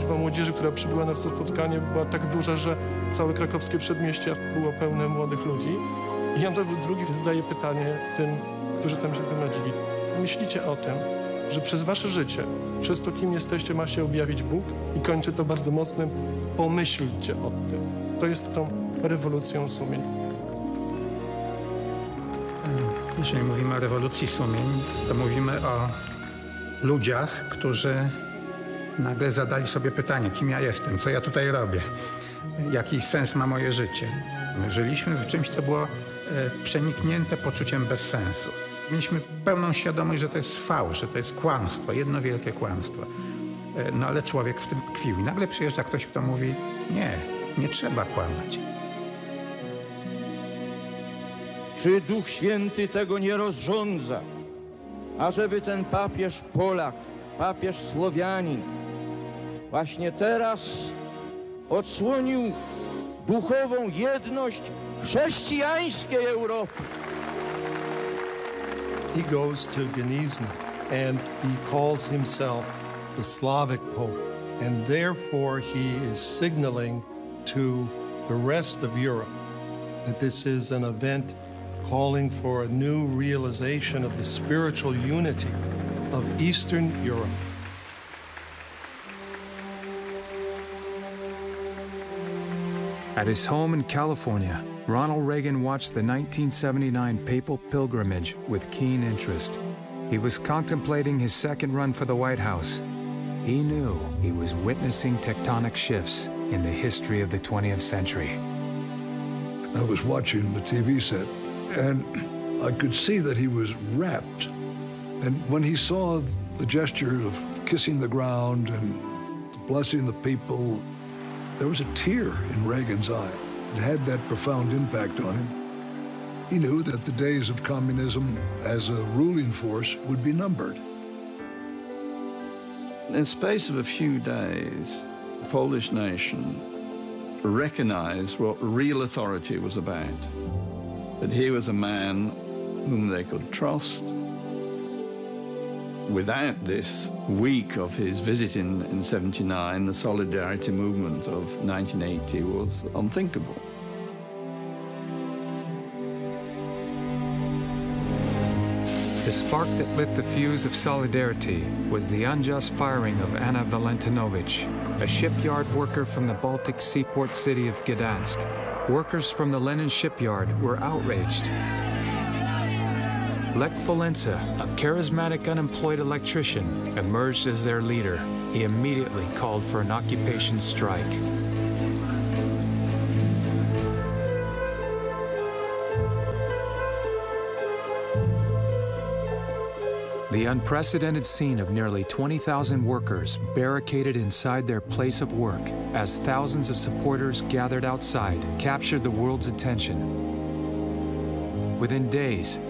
liczba młodzieży, która przybyła na to spotkanie, była tak duża, że całe krakowskie przedmieście było pełne młodych ludzi. I Jan Paweł II zadaje pytanie tym, którzy tam się zgromadzili. Myślicie o tym, że przez wasze życie, przez to, kim jesteście, ma się objawić Bóg? I kończy to bardzo mocnym: pomyślcie o tym. To jest tą rewolucją sumień. Jeżeli mówimy o rewolucji sumień, to mówimy o ludziach, którzy nagle zadali sobie pytanie, kim ja jestem, co ja tutaj robię, jaki sens ma moje życie. My żyliśmy w czymś, co było przeniknięte poczuciem bezsensu. Mieliśmy pełną świadomość, że to jest fałsz, że to jest kłamstwo, jedno wielkie kłamstwo. No ale człowiek w tym tkwił. I nagle przyjeżdża ktoś, kto mówi: nie trzeba kłamać. Czy Duch Święty tego nie rozrządza, ażeby ten papież Polak, papież Słowianin właśnie teraz odsłonił duchową jedność chrześcijańskiej Europy? He goes to Gniezno and he calls himself the Slavic Pope, and therefore he is signaling to the rest of Europe that this is an event calling for a new realization of the spiritual unity of Eastern Europe. At his home in California, Ronald Reagan watched the 1979 papal pilgrimage with keen interest. He was contemplating his second run for the White House. He knew he was witnessing tectonic shifts in the history of the 20th century. I was watching the TV set, and I could see that he was rapt. And when he saw the gesture of kissing the ground and blessing the people, there was a tear in Reagan's eye. It had that profound impact on him. He knew that the days of communism as a ruling force would be numbered. In the space of a few days, the Polish nation recognized what real authority was about. That he was a man whom they could trust. Without this week of his visit in 79, the Solidarity movement of 1980 was unthinkable. The spark that lit the fuse of solidarity was the unjust firing of Anna Valentinovich, a shipyard worker from the Baltic seaport city of Gdansk. Workers from the Lenin shipyard were outraged. Lech Walesa, a charismatic unemployed electrician, emerged as their leader. He immediately called for an occupation strike. The unprecedented scene of nearly 20,000 workers barricaded inside their place of work as thousands of supporters gathered outside captured the world's attention. Within days,